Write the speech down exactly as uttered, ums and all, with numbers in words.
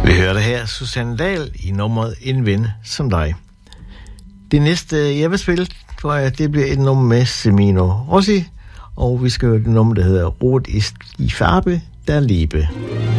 Vi hørte her Susanne Dahl i nummeret En ven som dig. Det næste, jeg vil spille, tror jeg, det bliver et nummer med Semino Rossi, og vi skal høre det nummer, der hedder Rot ist die Farbe der Liebe.